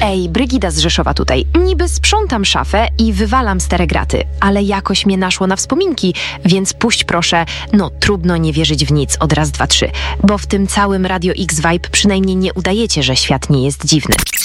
Ej, Brygida z Rzeszowa tutaj. Niby sprzątam szafę i wywalam stare graty, ale jakoś mnie naszło na wspominki, więc puść proszę, trudno nie wierzyć w nic od raz, dwa, trzy, bo w tym całym Radio X Vibe przynajmniej nie udajecie, że świat nie jest dziwny.